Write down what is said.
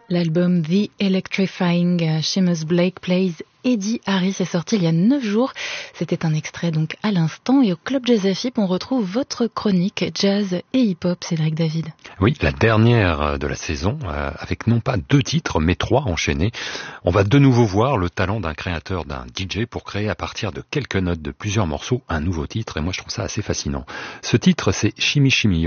L'album The Electrifying Seamus Blake Plays Eddie Harris est sorti il y a 9 jours. C'était un extrait donc à l'instant. Et au Club Jazz AFIP, on retrouve votre chronique jazz et hip-hop, Cédric David. Oui, la dernière de la saison, avec non pas 2 titres, mais 3 enchaînés. On va de nouveau voir le talent d'un créateur, d'un DJ, pour créer à partir de quelques notes de plusieurs morceaux un nouveau titre. Et moi, je trouve ça assez fascinant. Ce titre, c'est Shimmy Shimmy